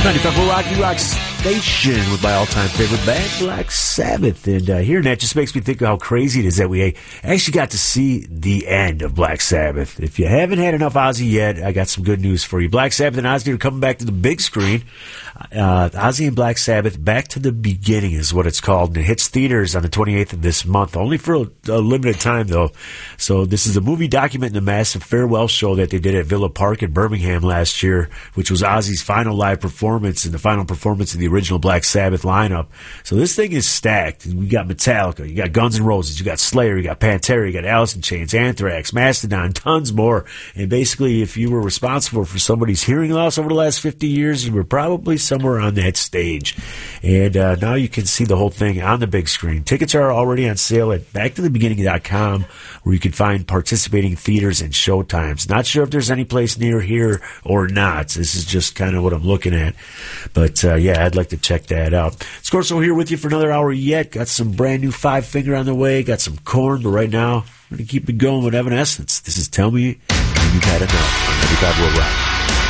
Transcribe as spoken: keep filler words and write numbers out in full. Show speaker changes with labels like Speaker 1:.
Speaker 1: ninety-five point Rocky Rock Station with my all-time favorite band, Black Sabbath. And uh, hearing that just makes me think of how crazy it is that we actually got to see the end of Black Sabbath. If you haven't had enough Ozzy yet, I got some good news for you. Black Sabbath and Ozzy are coming back to the big screen. Uh, Ozzy and Black Sabbath, Back to the Beginning is what it's called. And it hits theaters on the twenty-eighth of this month, only for a, a limited time, though. So this is a movie documenting the massive farewell show that they did at Villa Park in Birmingham last year, which was Ozzy's final live performance and the final performance of the original Black Sabbath lineup. So this thing is stacked. We got Metallica, you got Guns N' Roses, you got Slayer, you got Pantera, you got Alice in Chains, Anthrax, Mastodon, tons more. And basically, if you were responsible for somebody's hearing loss over the last fifty years, you were probably somewhere on that stage. And uh, now you can see the whole thing on the big screen. Tickets are already on sale at back to the beginning dot com, where you can find participating theaters and showtimes. Not sure if there's any place near here or not. This is just kind of what I'm looking at. But uh, yeah, I'd like to check that out. Scorso here with you for another hour yet. Got some brand new Five Finger on the way. Got some Corn, but right now, we're going to keep it going with Evanescence. This is Tell Me You've Had Enough on ninety-five World Rock.